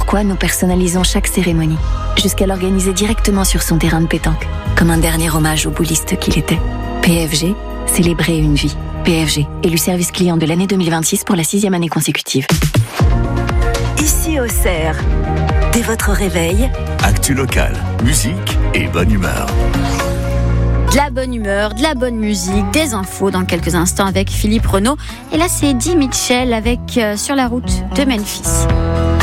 pourquoi nous personnalisons chaque cérémonie, jusqu'à l'organiser directement sur son terrain de pétanque, comme un dernier hommage au bouliste qu'il était. PFG, célébrer une vie. PFG, élu service client de l'année 2026 pour la 6e année consécutive. Ici Auxerre, dès votre réveil, actu locale, musique et bonne humeur. De la bonne humeur, de la bonne musique, des infos dans quelques instants avec Philippe Renaud. Et là, c'est Eddie Mitchell avec Sur la route de Memphis.